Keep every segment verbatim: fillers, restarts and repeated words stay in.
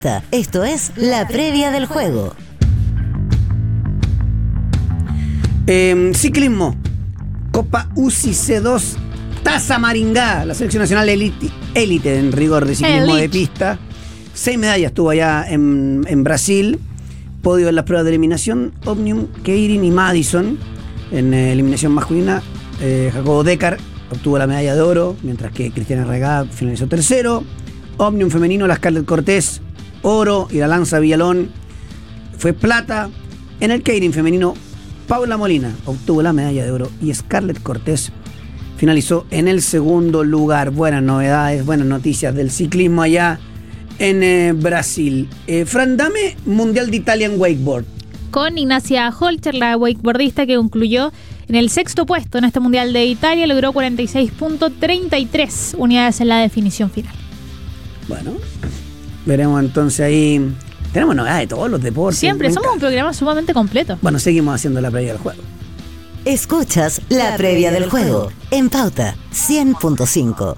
Esto es la previa del juego. Eh, ciclismo, Copa U C I C dos, Taza Maringá, la selección nacional élite, élite en rigor de ciclismo Elite. de pista. Seis medallas tuvo allá en, en Brasil. Podio en las pruebas de eliminación: Omnium, Keirin y Madison. En eh, eliminación masculina, eh, Jacobo Decker obtuvo la medalla de oro, mientras que Cristiana Regá finalizó tercero. Omnium femenino, la Scarlett Cortés, oro, y la Lanza Villalón fue plata. En el Keirin femenino, Paula Molina obtuvo la medalla de oro y Scarlett Cortés finalizó en el segundo lugar. Buenas novedades, buenas noticias del ciclismo allá en eh, Brasil. Eh, Fran, dame Mundial de Italia en Wakeboard. Con Ignacia Holcher, la wakeboardista que concluyó en el sexto puesto en este Mundial de Italia, logró cuarenta y seis punto treinta y tres unidades en la definición final. Bueno, veremos entonces ahí. Tenemos novedades de todos los deportes. Siempre, Me somos un encanta. programa sumamente completo. Bueno, seguimos haciendo la previa del juego. Escuchas la previa del juego en Pauta cien punto cinco.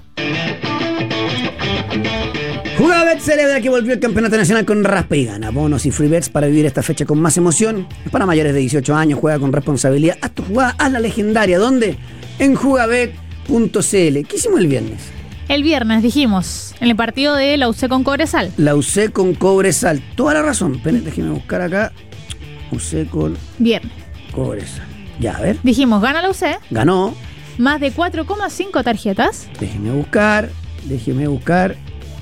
Jugabet celebra que volvió el campeonato nacional con raspa y gana. Bonos y free bets para vivir esta fecha con más emoción. Para mayores de dieciocho años, juega con responsabilidad. Haz tu jugada, haz la legendaria. ¿Dónde? En jugabet punto c l. ¿Qué hicimos el viernes? El viernes dijimos, en el partido de la U C con Cobresal. La U C con Cobresal. Toda la razón. Esperen, déjenme buscar acá. U C con Viernes. Cobresal. Ya, a ver. Dijimos, gana la U C, Ganó. más de cuatro coma cinco tarjetas. Déjenme buscar. Déjenme buscar.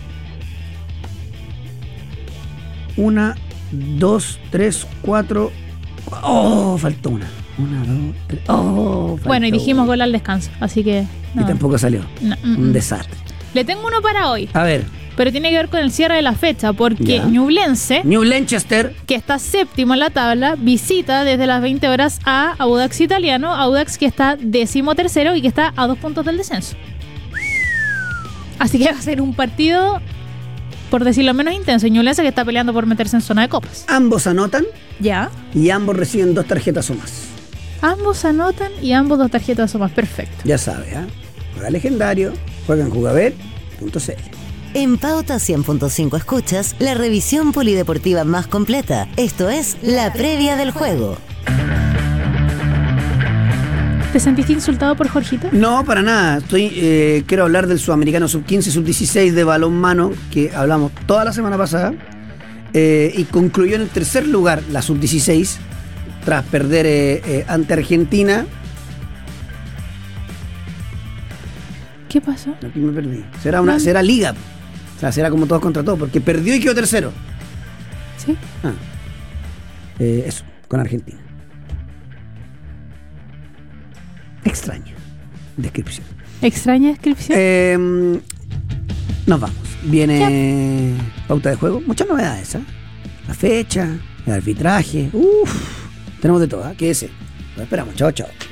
Una, dos, tres, cuatro. Oh, faltó una. Una, dos, tres. Oh, faltó Bueno, y dijimos una. gol al descanso, así que... Y no. tampoco salió. No, mm, Un mm. desastre. Le tengo uno para hoy, A ver. pero tiene que ver con el cierre de la fecha, porque Ya. Ñublense, New Lancaster. que está séptimo en la tabla, visita desde las veinte horas a Audax Italiano, Audax que está décimo tercero y que está a dos puntos del descenso. Así que va a ser un partido, por decirlo menos intenso. Ñublense que está peleando por meterse en zona de copas. Ambos anotan Ya. y ambos reciben dos tarjetas o más. Ambos anotan y ambos dos tarjetas o más. Perfecto. Ya sabe, ¿ah? Juega legendario. Juega en jugabet punto c l. En Pauta cien punto cinco escuchas la revisión polideportiva más completa. Esto es la previa del juego. ¿Te sentiste insultado por Jorgito? No, para nada. Estoy, eh, quiero hablar del sudamericano sub quince, sub dieciséis de balonmano, que hablamos toda la semana pasada, eh, y concluyó en el tercer lugar la sub dieciséis, tras perder eh, eh, ante Argentina. ¿Qué pasó? Aquí me perdí. Será, una, No. será liga. O sea, será como todos contra todos, porque perdió y quedó tercero. Sí. Ah. Eh, eso, con Argentina. Extraña descripción. Extraña descripción. Eh, nos vamos. Viene pauta de juego. Muchas novedades, ¿eh? La fecha, el arbitraje. Uf, tenemos de todo, ¿eh? Quédese. Lo esperamos. Chao, chao.